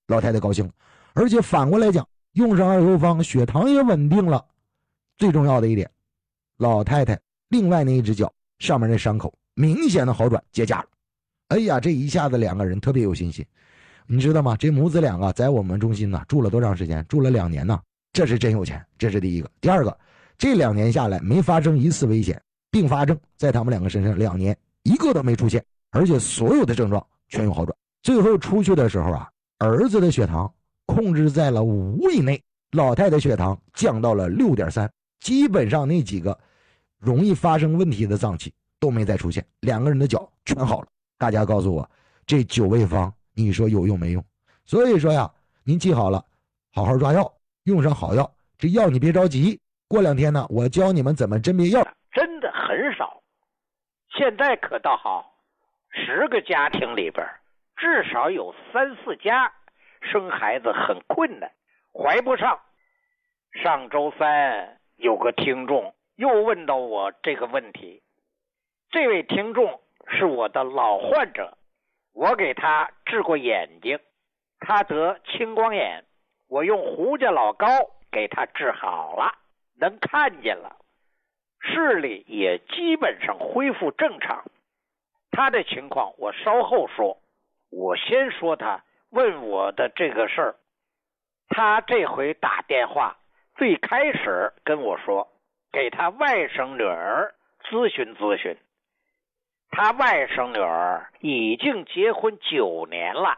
老太太高兴，而且反过来讲，用上二油方，血糖也稳定了。最重要的一点，老太太另外那一只脚上面那伤口明显的好转，结痂了。哎呀，这一下子两个人特别有信心。你知道吗？这母子两个在我们中心呢住了多长时间？住了2年呢。这是真有钱，这是第一个。第二个，这2年下来没发生一次危险，并发症在他们两个身上2年一个都没出现，而且所有的症状全有好转。最后出去的时候啊，儿子的血糖控制在了5以内，老太太血糖降到了6.3，基本上那几个容易发生问题的脏器都没再出现，两个人的脚全好了。大家告诉我，这9味方你说有用没用？所以说呀，您记好了，好好抓药，用上好药。这药你别着急，过2天呢，我教你们怎么甄别药。 真的很少，现在可倒好，10个家庭里边至少有3、4家生孩子很困难，怀不上。上周三有个听众又问到我这个问题，这位听众是我的老患者，我给他治过眼睛，他得青光眼，我用胡家老膏给他治好了，能看见了，视力也基本上恢复正常。他的情况我稍后说，我先说他问我的这个事儿。他这回打电话最开始跟我说，给他外甥女儿咨询咨询。他外甥女儿已经结婚9年了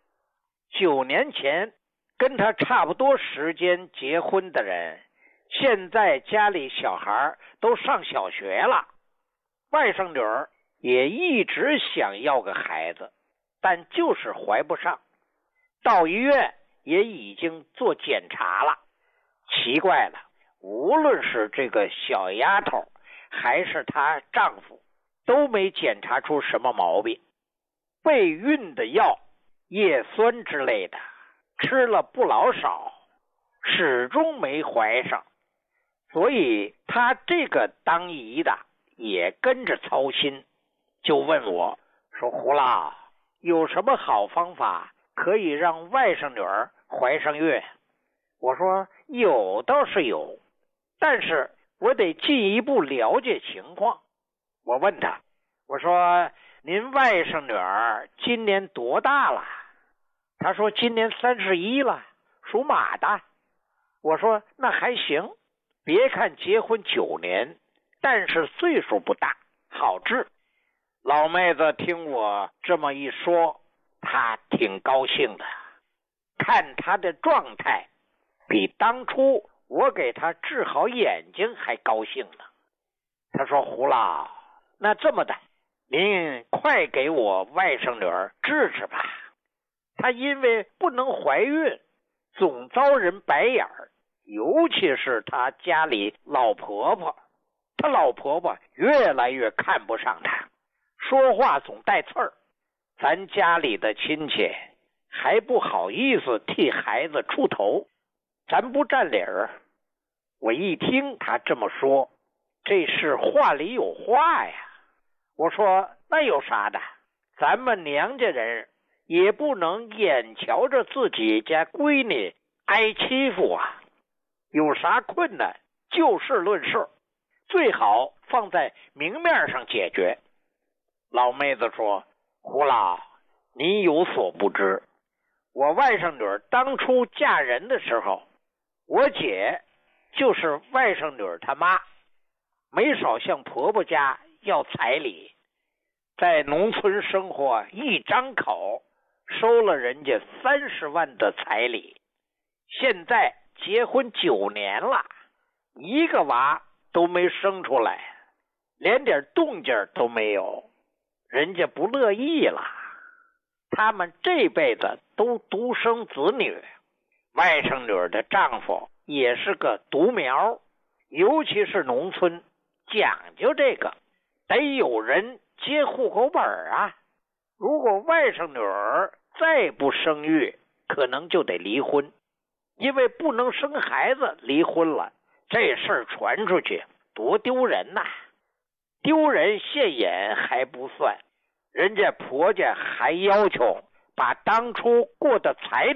，9年前跟他差不多时间结婚的人，现在家里小孩都上小学了。外甥女儿也一直想要个孩子，但就是怀不上，到医院也已经做检查了。奇怪了，无论是这个小丫头还是她丈夫，都没检查出什么毛病。备孕的药、叶酸之类的吃了不老少，始终没怀上。所以他这个当姨的也跟着操心，就问我说，胡老，有什么好方法可以让外甥女儿怀上孕？我说有倒是有，但是我得进一步了解情况。我问他，我说您外甥女儿今年多大了？他说今年31了，属马的。我说那还行，别看结婚9年，但是岁数不大，好治。老妹子听我这么一说，她挺高兴的，看她的状态比当初我给她治好眼睛还高兴呢。她说，胡老，那这么的，您快给我外甥女儿治治吧。她因为不能怀孕，总遭人白眼儿，尤其是她家里老婆婆，她老婆婆越来越看不上她，说话总带刺儿。咱家里的亲戚还不好意思替孩子出头，咱不占理儿。我一听她这么说，这是话里有话呀。我说那有啥的，咱们娘家人也不能眼瞧着自己家闺女挨欺负啊，有啥困难就事论事，最好放在明面上解决。老妹子说，胡老，你有所不知，我外甥女儿当初嫁人的时候，我姐就是外甥女儿她妈，没少向婆婆家要彩礼，在农村生活一张口收了人家30万的彩礼。现在结婚9年了，一个娃都没生出来，连点动静都没有，人家不乐意了。他们这辈子都独生子女，外甥女的丈夫也是个独苗，尤其是农村讲究这个，得有人接户口本啊。如果外甥女儿再不生育，可能就得离婚，因为不能生孩子离婚了，这事儿传出去多丢人呐！丢人现眼还不算，人家婆家还要求把当初过的彩